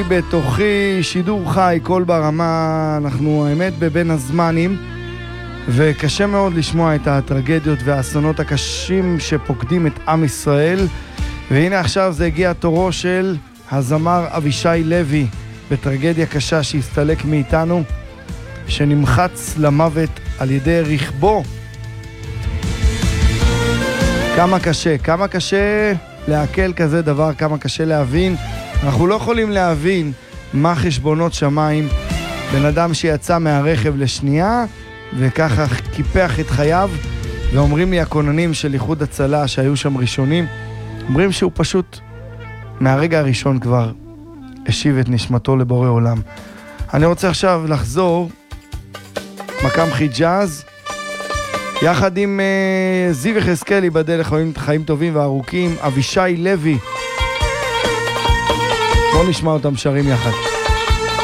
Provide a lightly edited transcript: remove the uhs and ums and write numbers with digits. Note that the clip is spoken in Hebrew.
בתוכי, שידור חי, קול ברמה, אנחנו האמת בבין הזמנים, וקשה מאוד לשמוע את הטרגדיות והאסונות הקשים שפוקדים את עם ישראל, והנה עכשיו זה הגיע תורו של הזמר אבישי לוי, בטרגדיה קשה שהסתלק מאיתנו, שנמחץ למוות על ידי רכבו. כמה קשה להקל כזה דבר, כמה קשה להבין. אנחנו לא יכולים להבין מה חשבונות שמיים. בן אדם שיצא מהרכב לשנייה וככה קיפח את חייו, ואומרים לי הכוננים של איחוד הצלה שהיו שם ראשונים, אומרים שהוא פשוט מהרגע הראשון כבר השיב את נשמתו לבורא עולם. אני רוצה עכשיו לחזור מקם חיג'אז יחד עם זיו יחזקאלי בדרך חיים טובים וארוכים, אבישי לוי. בואו נשמע אותם שרים יחד.